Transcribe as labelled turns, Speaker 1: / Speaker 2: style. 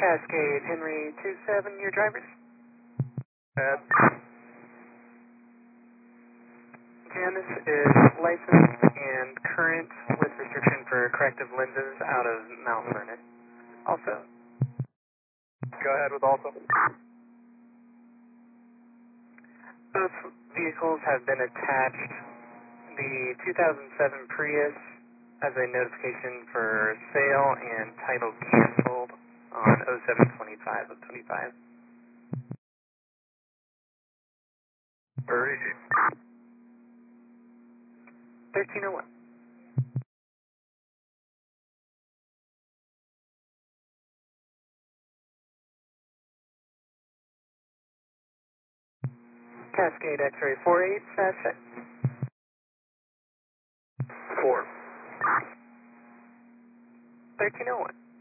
Speaker 1: Cascade Henry 27, your drivers? Janice is licensed and current with restriction for corrective lenses out of Mount Vernon. Also?
Speaker 2: Go ahead with also.
Speaker 1: Both vehicles have been attached. The 2007 Prius has a notification for sale and title canceled on 0725 of 25.
Speaker 2: Where is he?
Speaker 1: 1301. Cascade X-ray 48, check.
Speaker 2: 4.
Speaker 1: 1301.